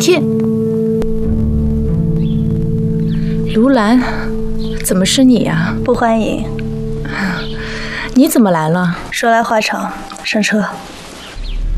进。卢兰，怎么是你呀？ 不欢迎。 你怎么来了？ 说来话长，上车。